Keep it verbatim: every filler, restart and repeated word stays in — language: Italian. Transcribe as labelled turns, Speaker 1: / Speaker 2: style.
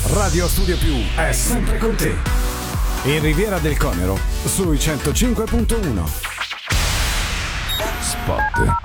Speaker 1: Radio Studio Più è sempre con te. In Riviera del Conero, sui centocinque punto uno.
Speaker 2: Spot.